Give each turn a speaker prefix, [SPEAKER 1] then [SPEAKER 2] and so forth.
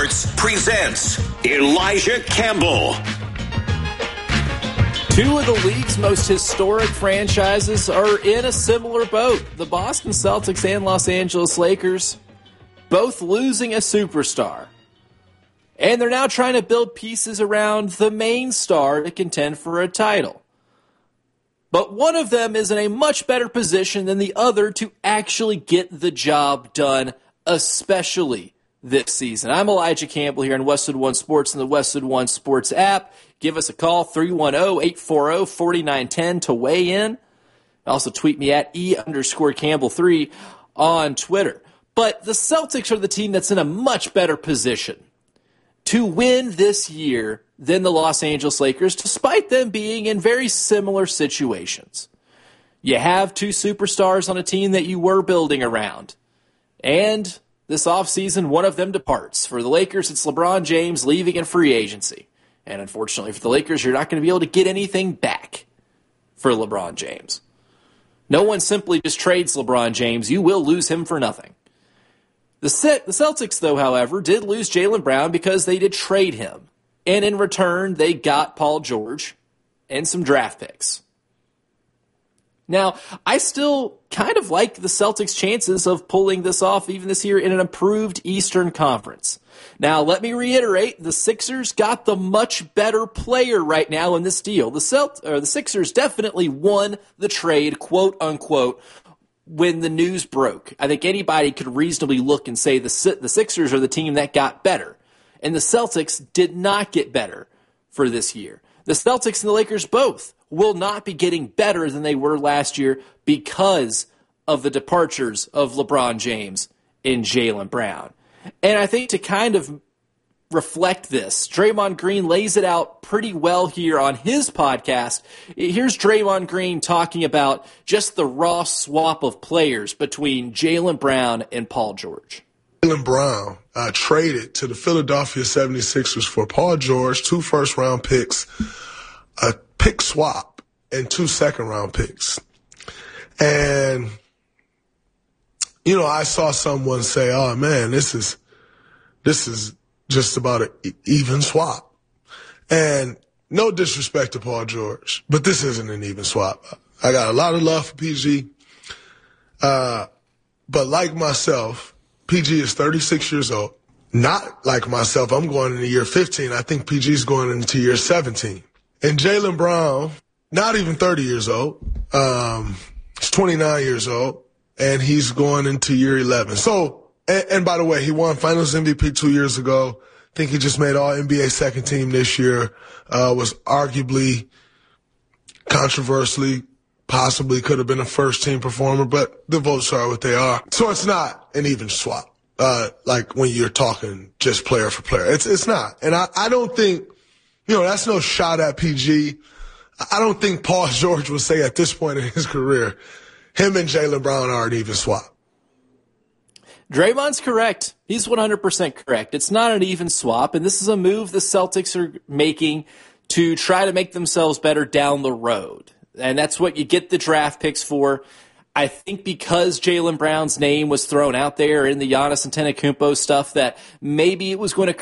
[SPEAKER 1] presents Elijah Campbell.
[SPEAKER 2] Two of the league's most historic franchises are in a similar boat. The Boston Celtics and Los Angeles Lakers, both losing a superstar. And they're now trying to build pieces around the main star to contend for a title. But one of them is in a much better position than the other to actually get the job done, especially this season. I'm Elijah Campbell here on Westwood One Sports and the Westwood One Sports app. Give us a call, 310-840-4910 to weigh in. Also tweet me at E_Campbell3 on Twitter. But the Celtics are the team that's in a much better position to win this year than the Los Angeles Lakers, despite them being in very similar situations. You have two superstars on a team that you were building around. And this offseason, one of them departs. For the Lakers, it's LeBron James leaving in free agency. And unfortunately for the Lakers, you're not going to be able to get anything back for LeBron James. No one simply just trades LeBron James. You will lose him for nothing. The Celtics, though, however, did lose Jaylen Brown because they did trade him. And in return, they got Paul George and some draft picks. Now, I still kind of like the Celtics' chances of pulling this off even this year in an improved Eastern Conference. Now, let me reiterate, the Sixers got the much better player right now in this deal. The Sixers definitely won the trade, quote unquote, when the news broke. I think anybody could reasonably look and say the Sixers are the team that got better. And the Celtics did not get better for this year. The Celtics and the Lakers both will not be getting better than they were last year because of the departures of LeBron James and Jaylen Brown. And I think to kind of reflect this, Draymond Green lays it out pretty well here on his podcast. Here's Draymond Green talking about just the raw swap of players between Jaylen Brown and Paul George.
[SPEAKER 3] Jaylen Brown traded to the Philadelphia 76ers for Paul George, 2 first-round picks, a pick swap, and 2 second-round picks. And, you know, I saw someone say, oh, man, this is just about an even swap. And no disrespect to Paul George, but this isn't an even swap. I got a lot of love for PG. But like myself, PG is 36 years old. Not like myself, I'm going into year 15. I think PG's going into year 17. And Jaylen Brown, not even 30 years old. He's 29 years old, and he's going into year 11. So, and by the way, he won Finals MVP 2 years ago. I think he just made All-NBA second team this year. Was arguably, controversially, possibly could have been a first-team performer, but the votes are what they are. So it's not an even swap, like when you're talking just player for player. It's not. And I don't think, you know, that's no shot at PG. I don't think Paul George would say at this point in his career, him and Jaylen Brown are an even swap.
[SPEAKER 2] Draymond's correct. He's 100% correct. It's not an even swap, and this is a move the Celtics are making to try to make themselves better down the road. And that's what you get the draft picks for. I think because Jaylen Brown's name was thrown out there in the Giannis Antetokounmpo stuff that maybe it was going to